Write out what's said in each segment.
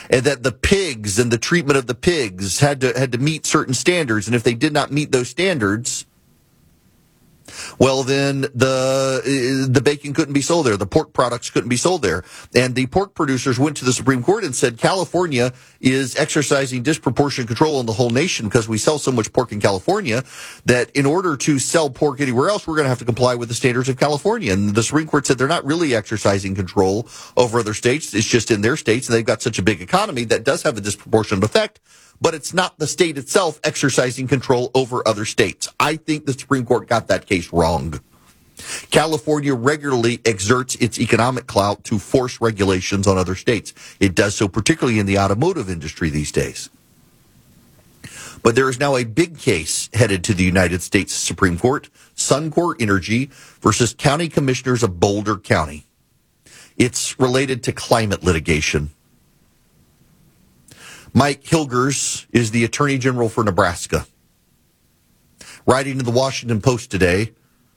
and that the pigs and the treatment of the pigs had to meet certain standards, and if they did not meet those standards, well, then the bacon couldn't be sold there. The pork products couldn't be sold there. And the pork producers went to the Supreme Court and said California is exercising disproportionate control on the whole nation because we sell so much pork in California that in order to sell pork anywhere else, we're going to have to comply with the standards of California. And the Supreme Court said they're not really exercising control over other states. It's just in their states, and they've got such a big economy that does have a disproportionate effect. But it's not the state itself exercising control over other states. I think the Supreme Court got that case wrong. California regularly exerts its economic clout to force regulations on other states. It does so particularly in the automotive industry these days. But there is now a big case headed to the United States Supreme Court, Suncor Energy versus County Commissioners of Boulder County. It's related to climate litigation. Mike Hilgers is the Attorney General for Nebraska. Writing in the Washington Post today,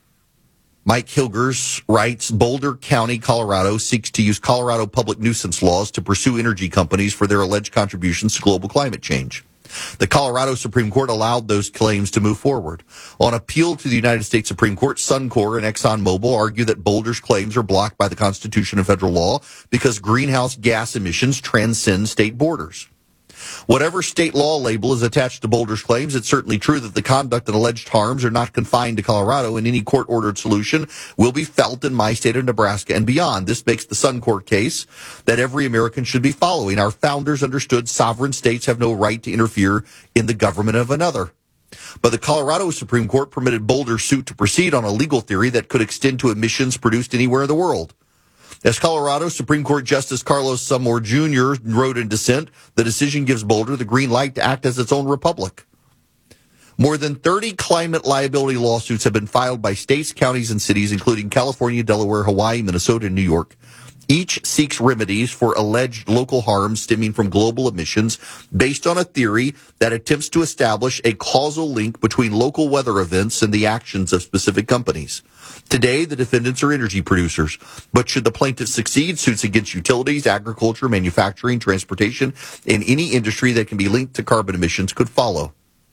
Mike Hilgers writes, Boulder County, Colorado seeks to use Colorado public nuisance laws to pursue energy companies for their alleged contributions to global climate change. The Colorado Supreme Court allowed those claims to move forward. On appeal to the United States Supreme Court, Suncor and ExxonMobil argue that Boulder's claims are blocked by the Constitution and federal law because greenhouse gas emissions transcend state borders. Whatever state law label is attached to Boulder's claims, it's certainly true that the conduct and alleged harms are not confined to Colorado, and any court-ordered solution will be felt in my state of Nebraska and beyond. This makes the Suncor case that every American should be following. Our founders understood sovereign states have no right to interfere in the government of another. But the Colorado Supreme Court permitted Boulder's suit to proceed on a legal theory that could extend to emissions produced anywhere in the world. As Colorado Supreme Court Justice Carlos Summer Jr. wrote in dissent, the decision gives Boulder the green light to act as its own republic. More than 30 climate liability lawsuits have been filed by states, counties, and cities, including California, Delaware, Hawaii, Minnesota, and New York. Each seeks remedies for alleged local harms stemming from global emissions based on a theory that attempts to establish a causal link between local weather events and the actions of specific companies. Today, the defendants are energy producers. But should the plaintiffs succeed, suits against utilities, agriculture, manufacturing, transportation, and any industry that can be linked to carbon emissions could follow.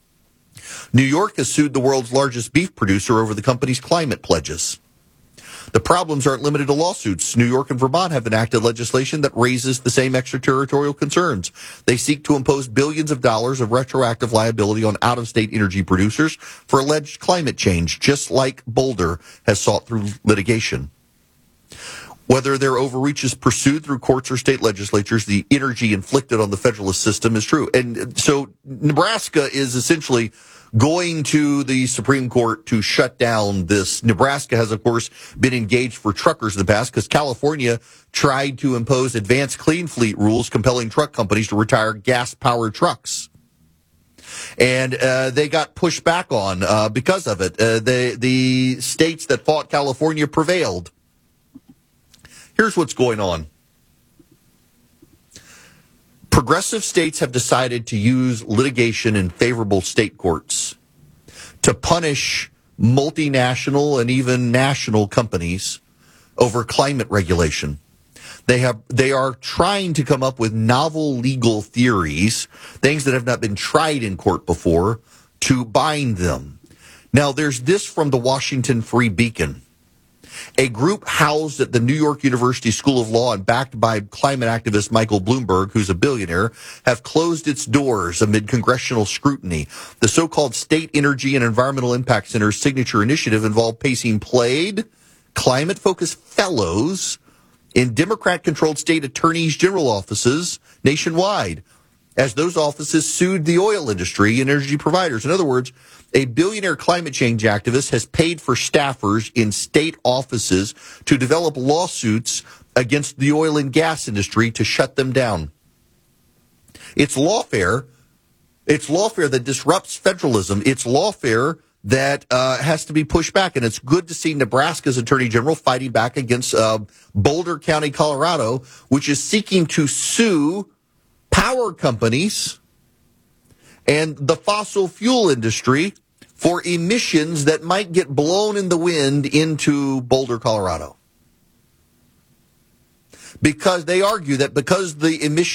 New York has sued the world's largest beef producer over the company's climate pledges. The problems aren't limited to lawsuits. New York and Vermont have enacted legislation that raises the same extraterritorial concerns. They seek to impose billions of dollars of retroactive liability on out-of-state energy producers for alleged climate change, just like Boulder has sought through litigation. Whether their overreach is pursued through courts or state legislatures, the energy inflicted on the federalist system is true. And so Nebraska is essentially going to the Supreme Court to shut down this. Nebraska has, of course, been engaged for truckers in the past because California tried to impose advanced clean fleet rules compelling truck companies to retire gas-powered trucks. And they got pushed back on because of it. The states that fought California prevailed. Here's what's going on. Progressive states have decided to use litigation in favorable state courts to punish multinational and even national companies over climate regulation. They are trying to come up with novel legal theories, things that have not been tried in court before, to bind them. Now, there's this from the Washington Free Beacon. A group housed at the New York University School of Law and backed by climate activist Michael Bloomberg, who's a billionaire, have closed its doors amid congressional scrutiny. The so-called State Energy and Environmental Impact Center's signature initiative involved placing paid climate-focused fellows in Democrat-controlled state attorneys general offices nationwide, as those offices sued the oil industry and energy providers. In other words, a billionaire climate change activist has paid for staffers in state offices to develop lawsuits against the oil and gas industry to shut them down. It's lawfare. It's lawfare that disrupts federalism. It's lawfare that has to be pushed back. And it's good to see Nebraska's Attorney General fighting back against Boulder County, Colorado, which is seeking to sue power companies and the fossil fuel industry for emissions that might get blown in the wind into Boulder, Colorado. Because they argue that because the emissions